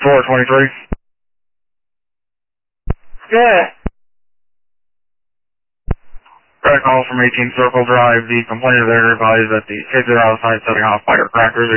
423. Good. Got a call from 18 Circle Drive. The complainant there advised that the kids are outside setting off firecrackers.